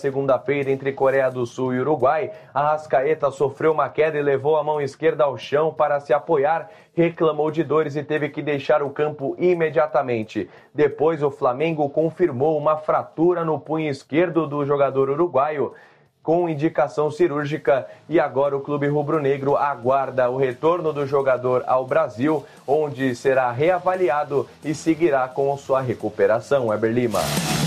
segunda-feira entre Coreia do Sul e Uruguai, Arrascaeta sofreu uma queda e levou a mão esquerda ao chão para se apoiar, reclamou de dores e teve que deixar o campo imediatamente. Depois, o Flamengo confirmou uma fratura no punho esquerdo do jogador uruguaio, com indicação cirúrgica, e agora o clube rubro-negro aguarda o retorno do jogador ao Brasil, onde será reavaliado e seguirá com sua recuperação. Weber Lima.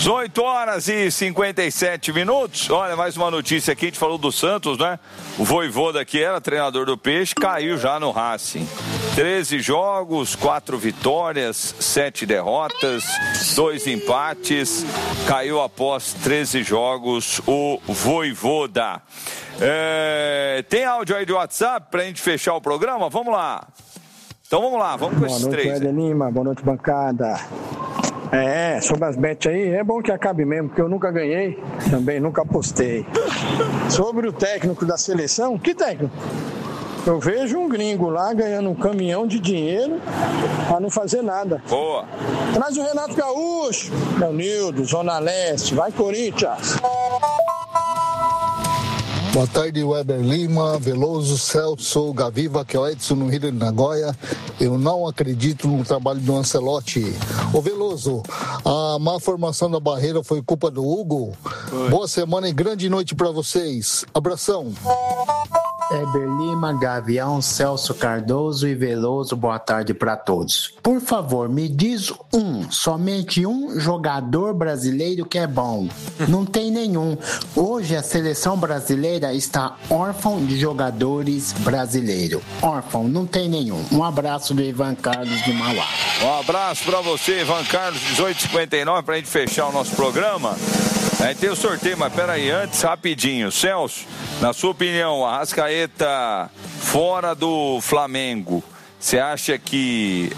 8h57. Olha, mais uma notícia aqui, a gente falou do Santos, né? O Vojvoda, que era treinador do Peixe, caiu já no Racing. 13 jogos, 4 vitórias, 7 derrotas, 2 empates. Caiu após 13 jogos o Vojvoda. Tem áudio aí de WhatsApp pra gente fechar o programa? Vamos lá. Então vamos lá, vamos com esses três. Boa noite, Weber Lima. Boa noite, bancada. Sobre as bets aí, é bom que acabe mesmo, porque eu nunca ganhei, também nunca apostei. Sobre o técnico da seleção, que técnico? Eu vejo um gringo lá ganhando um caminhão de dinheiro para não fazer nada. Boa. Traz o Renato Gaúcho, Leonildo, Zona Leste, vai Corinthians. Boa tarde, Weber Lima, Veloso, Celso, Gaviva, que é o Edson no Rio de Nagoya. Eu não acredito no trabalho do Ancelotti. Ô Veloso, a má formação da barreira foi culpa do Hugo? Boa semana e grande noite pra vocês. Abração. Weber Lima, Gavião, Celso Cardoso e Veloso, boa tarde para todos. Por favor, me diz somente um jogador brasileiro que é bom. Não tem nenhum. Hoje a seleção brasileira está órfã de jogadores brasileiros. Órfão, não tem nenhum. Um abraço do Ivan Carlos de Mauá. Um abraço para você, Ivan Carlos, 18h59, pra gente fechar o nosso programa. Aí tem o sorteio, mas peraí, antes, rapidinho. Celso, na sua opinião, Arrascaeta fora do Flamengo, você acha que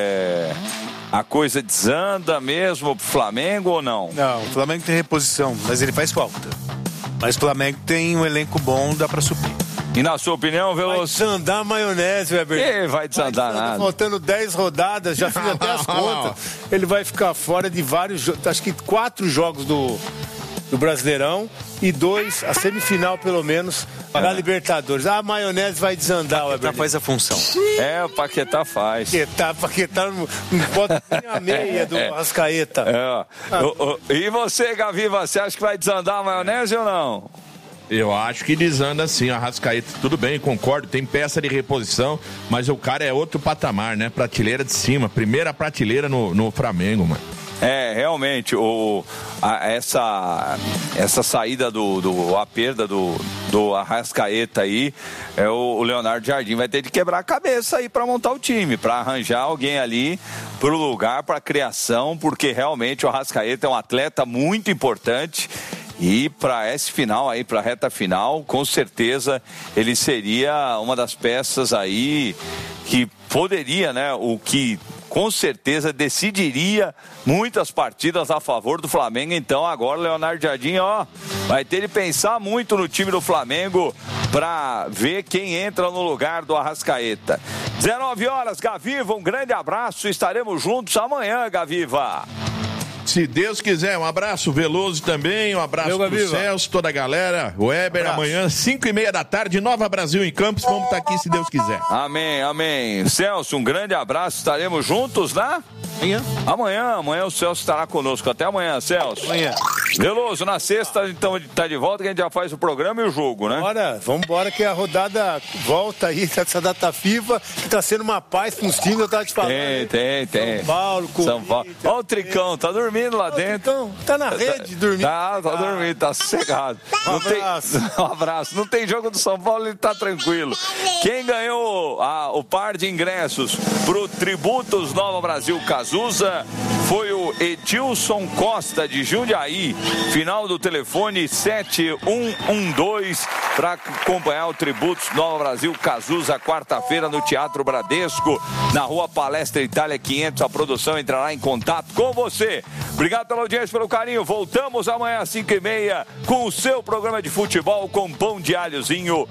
a coisa desanda mesmo pro Flamengo ou não? Não, o Flamengo tem reposição, mas ele faz falta. Mas o Flamengo tem um elenco bom, dá pra suprir. E na sua opinião, Veloso? Vai desandar a maionese, Weber. Vai desandar nada. Faltando 10 rodadas, já fiz até as contas. Ele vai ficar fora de vários jogos, acho que 4 jogos do Brasileirão e 2, a semifinal pelo menos, da Libertadores. A maionese vai desandar, Weber. Paquetá faz a função. O Paquetá faz. Paquetá não pode ter a meia do Arrascaeta. E você, Gaviva, você acha que vai desandar a maionese ou não? Eu acho que desanda sim, a Arrascaeta, tudo bem, concordo, tem peça de reposição, mas o cara é outro patamar, né? Prateleira de cima, primeira prateleira no Flamengo, mano. Realmente, essa saída a perda do Arrascaeta aí, o Leonardo Jardim vai ter de quebrar a cabeça aí para montar o time, para arranjar alguém ali pro lugar, para criação, porque realmente o Arrascaeta é um atleta muito importante. E para esse final aí, para a reta final, com certeza ele seria uma das peças aí que poderia, né, o que com certeza decidiria muitas partidas a favor do Flamengo. Então agora o Leonardo Jardim, vai ter de pensar muito no time do Flamengo para ver quem entra no lugar do Arrascaeta. 19h, Gaviva, um grande abraço, estaremos juntos amanhã, Gaviva. Se Deus quiser, um abraço, Veloso também, um abraço pro Celso, toda a galera, Weber, amanhã, 5h30 da tarde, Nova Brasil em Campos, vamos estar aqui se Deus quiser. Amém, amém. Celso, um grande abraço, estaremos juntos, né? Amanhã o Celso estará conosco. Até amanhã, Celso. Amanhã. Veloso, na sexta, então, tá de volta, que a gente já faz o programa e o jogo, né? Vamos embora que a rodada volta aí, essa data FIFA, que tá sendo uma paz com os times, eu tava te falando. Tem. São Paulo. Olha o Tricão, tá dormindo lá dentro. Tá na rede, dormindo. Tá dormindo, tá sossegado. Um abraço. Não tem jogo do São Paulo, ele tá tranquilo. Quem ganhou o par de ingressos pro Tributos Nova Brasil Cazuza foi o Edilson Costa, de Jundiaí. Final do telefone 7112 para acompanhar o Tributos Nova Brasil Cazuza, quarta-feira no Teatro Bradesco, na Rua Palestra Itália 500. A produção entrará em contato com você. Obrigado pela audiência, pelo carinho. Voltamos amanhã às 5h30 com o seu programa de futebol com pão de alhozinho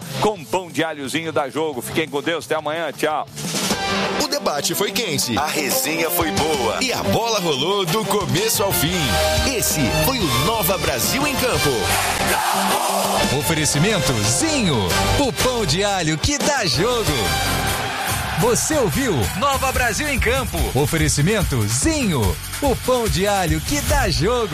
da Jogo. Fiquem com Deus, até amanhã, tchau. O debate foi quente, a resenha foi boa e a bola rolou do começo ao fim. Esse foi o Nova Brasil em Campo. Oferecimento Zinho, o pão de alho que dá jogo. Você ouviu Nova Brasil em Campo. Oferecimento Zinho, o pão de alho que dá jogo.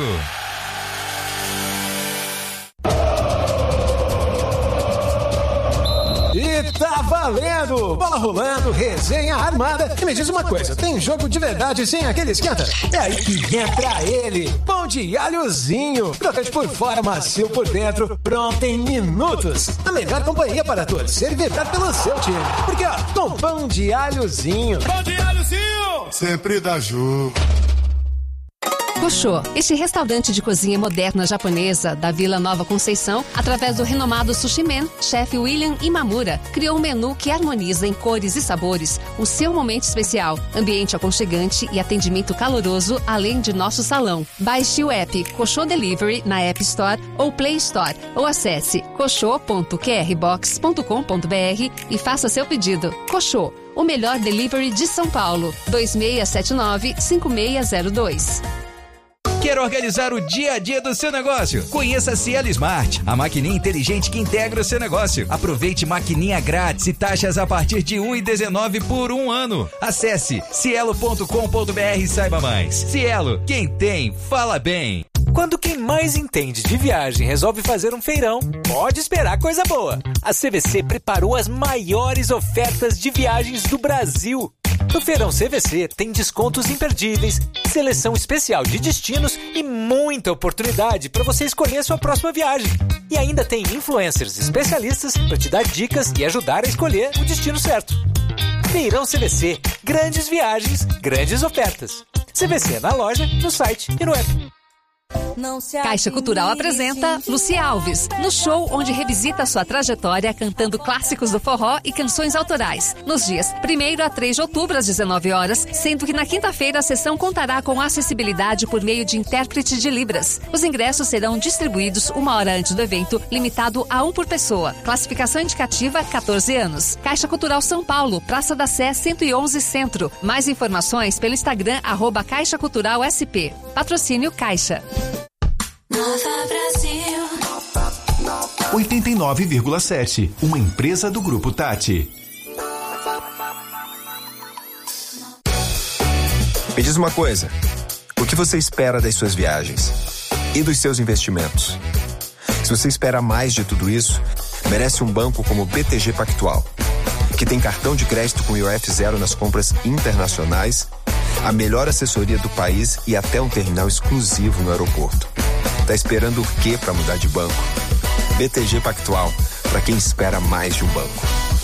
E tá valendo! Bola rolando, resenha armada. E me diz uma coisa, tem jogo de verdade sem aquele esquenta? É aí que entra ele, pão de alhozinho. Crocante por fora, macio por dentro, pronto em minutos. A melhor companhia para torcer e vibrar pelo seu time. Porque ó, com pão de alhozinho. Pão de alhozinho! Sempre dá jogo. Koshô, este restaurante de cozinha moderna japonesa da Vila Nova Conceição, através do renomado Sushi Man, chefe William Imamura, criou um menu que harmoniza em cores e sabores o seu momento especial, ambiente aconchegante e atendimento caloroso, além de nosso salão. Baixe o app Koshô Delivery na App Store ou Play Store, ou acesse koshô.qrbox.com.br e faça seu pedido. Koshô, o melhor delivery de São Paulo, 2679-5602. Quer organizar o dia a dia do seu negócio? Conheça a Cielo Smart, a maquininha inteligente que integra o seu negócio. Aproveite maquininha grátis e taxas a partir de R$ 1,19 por 1 ano. Acesse cielo.com.br e saiba mais. Cielo, quem tem, fala bem. Quando quem mais entende de viagem resolve fazer um feirão, pode esperar coisa boa. A CVC preparou as maiores ofertas de viagens do Brasil. No Feirão CVC tem descontos imperdíveis, seleção especial de destinos e muita oportunidade para você escolher sua próxima viagem. E ainda tem influencers especialistas para te dar dicas e ajudar a escolher o destino certo. Feirão CVC, grandes viagens, grandes ofertas. CVC na loja, no site e no app. Caixa Cultural apresenta Luci Alves, no show onde revisita sua trajetória cantando clássicos do forró e canções autorais. Nos dias 1º a 3 de outubro, às 19 horas, sendo que na quinta-feira a sessão contará com acessibilidade por meio de intérprete de Libras. Os ingressos serão distribuídos 1 hora antes do evento, limitado a 1 por pessoa. Classificação indicativa 14 anos. Caixa Cultural São Paulo, Praça da Sé 111 Centro. Mais informações pelo Instagram @Caixa Cultural SP. Patrocínio Caixa. Nova Brasil 89,7, uma empresa do Grupo Tati. Me diz uma coisa, o que você espera das suas viagens e dos seus investimentos? Se você espera mais de tudo isso, merece um banco como o BTG Pactual, que tem cartão de crédito com IOF zero nas compras internacionais, a melhor assessoria do país e até um terminal exclusivo no aeroporto. Tá esperando o quê para mudar de banco? BTG Pactual, para quem espera mais de um banco.